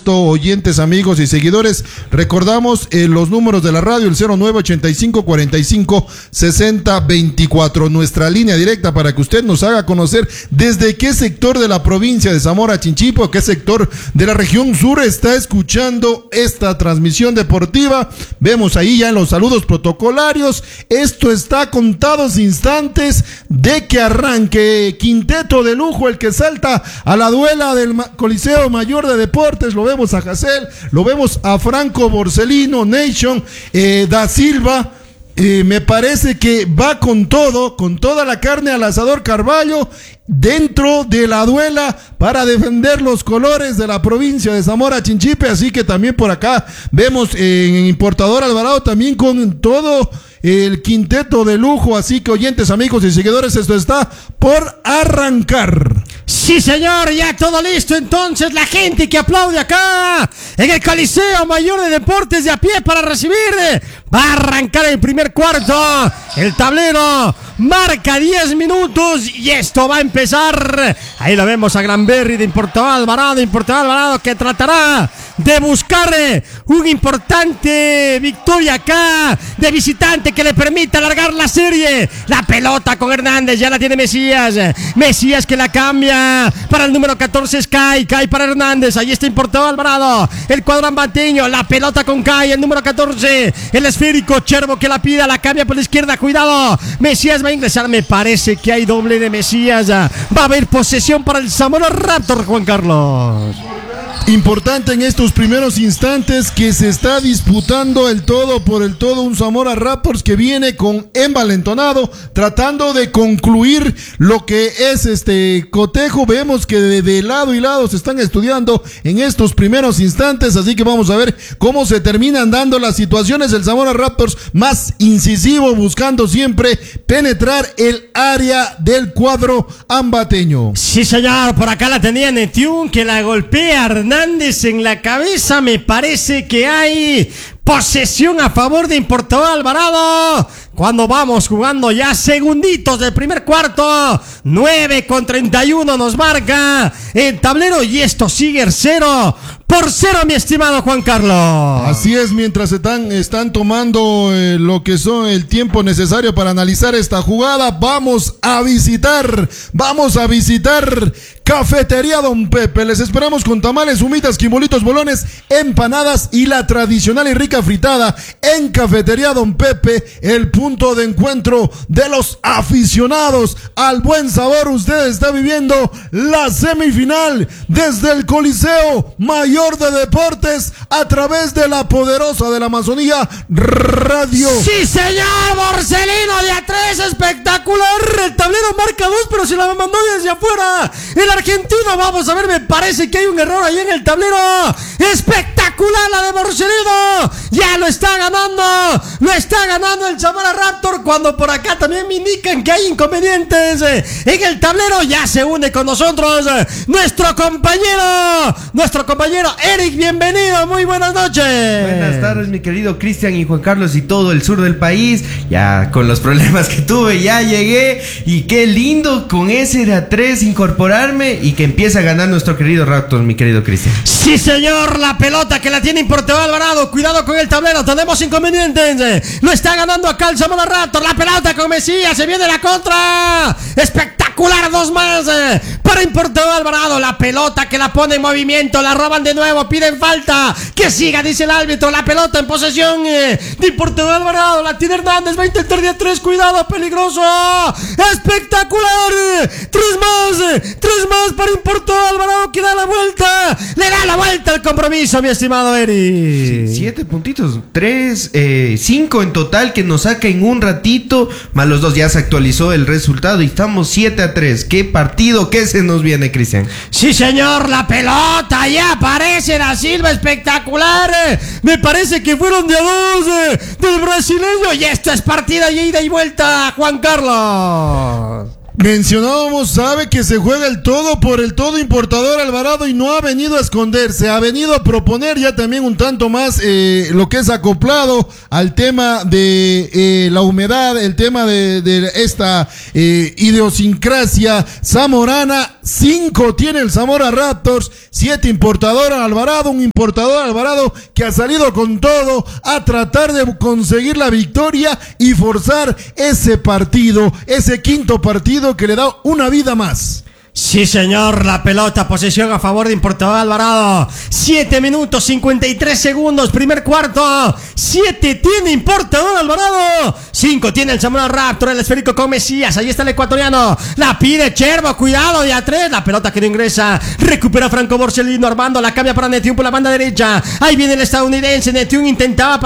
supuesto, oyentes, amigos y seguidores. Recordamos los números de la radio, el 0985-45-60-24, nuestra línea directa para que usted nos haga conocer desde qué sector de la provincia de Zamora Chinchipe, qué sector de la región sur está escuchando esta transmisión deportiva. Vemos ahí ya en los saludos protocolarios. Esto está a contados instantes de que arranque quinteto de lujo, el que salta a la duela del Coliseo Mayor de Deportes. Lo vemos a Jacel, lo vemos a Franco Borselino, Nation, Da Silva. Me parece que va con todo, con toda la carne al asador Carvalho dentro de la duela para defender los colores de la provincia de Zamora Chinchipe. Así que también por acá vemos en Importador Alvarado también con todo el quinteto de lujo. Así que, oyentes, amigos y seguidores, esto está por arrancar. Sí, señor, ya todo listo. Entonces, la gente que aplaude acá en el Coliseo Mayor de Deportes de a pie para recibir, va a arrancar el primer cuarto. El tablero marca 10 minutos y esto va a empezar. Ahí lo vemos a Granberry de Importador Alvarado, que tratará de buscar una importante victoria acá de visitante que le permita alargar la serie. La pelota con Hernández, ya la tiene Mesías que la cambia para el número 14, es Kai para Hernández. Ahí está Importador Alvarado, el cuadro ambateño, la pelota con Kai, el número 14, el esférico, Chervo que la pida, la cambia por la izquierda, cuidado, Mesías va a ingresar. Me parece que hay doble de Mesías. Va a haber posesión para el Zamora Raptor, Juan Carlos. Importante en estos primeros instantes que se está disputando el todo por el todo, un Zamora Raptors que viene con envalentonado, tratando de concluir lo que es este cotejo. Vemos que de lado y lado se están estudiando en estos primeros instantes, así que vamos a ver cómo se terminan dando las situaciones. El Zamora Raptors más incisivo, buscando siempre penetrar el área del cuadro ambateño. Sí, señor, por acá la tenía Netiún, que la golpea Hernández en la cabeza. Me parece que hay posesión a favor de Importador Alvarado. Cuando vamos jugando ya segunditos del primer cuarto, 9:31 nos marca el tablero y esto sigue 0-0, mi estimado Juan Carlos. Así es, mientras están tomando lo que son el tiempo necesario para analizar esta jugada, vamos a visitar Cafetería Don Pepe. Les esperamos con tamales, humitas, quimbolitos, bolones, empanadas y la tradicional y rica fritada en Cafetería Don Pepe, el punto de encuentro de los aficionados al buen sabor. Usted está viviendo la semifinal desde el Coliseo Mayor de Deportes a través de la poderosa de la Amazonía Radio. Sí, señor, Borselino de A3, espectacular. El tablero marca 2, pero se la mandó desde afuera el argentino. Vamos a ver, me parece que hay un error ahí en el tablero. Espectacular la de Borselino. Ya lo está ganando el Zamora Raptor, cuando por acá también me indican que hay inconvenientes en el tablero. Ya se une con nosotros nuestro compañero Eric, bienvenido, muy buenas noches. Buenas tardes, mi querido Cristian y Juan Carlos y todo el sur del país. Ya con los problemas que tuve, ya llegué y qué lindo con ese de A3 incorporarme y que empiece a ganar nuestro querido Raptor, mi querido Cristian. Sí, señor, la pelota que la tiene Importador Alvarado, cuidado con el tablero, tenemos inconvenientes. Lo está ganando acá el Zamora Raptor, la pelota con Mesías, se viene la contra. Espectacular, 2 más para Importador Alvarado, la pelota que la pone en movimiento, la roban de nuevo, piden falta, que siga, dice el árbitro. La pelota en posesión de Importador Alvarado, la tiene Hernández, va a intentar de A3, cuidado, peligroso, espectacular. 3 más para Importador Alvarado, que da la vuelta, le da la vuelta al compromiso, mi estimado Eri. 7 puntitos, 5 en total que nos saca en un ratito, más los 2, ya se actualizó el resultado y estamos 7-3. ¿Qué partido que se nos viene, Cristian? Sí, señor, la pelota ya aparece Da Silva, espectacular. Me parece que fueron de a 2 del brasileño y esto es partida y ida y vuelta, Juan Carlos. mencionábamos, sabe que se juega el todo por el todo Importador Alvarado y no ha venido a esconderse, ha venido a proponer ya también un tanto más lo que es acoplado al tema de la humedad, el tema de esta idiosincrasia zamorana. 5 tiene el Zamora Raptors, 7 Importador Alvarado, un Importador Alvarado que ha salido con todo a tratar de conseguir la victoria y forzar ese partido, ese quinto partido que le da una vida más. Sí, señor, la pelota, posesión a favor de Importador Alvarado. 7 minutos 53 segundos, primer cuarto. 7 tiene Importador Alvarado, 5 tiene el Zamora Raptor, el esférico con Mesías. Ahí está el ecuatoriano, la pide Cherbo, cuidado de A3. La pelota que no ingresa, recupera Franco Borsellino. Armando la cambia para Netium por la banda derecha. Ahí viene el estadounidense, Netium intentaba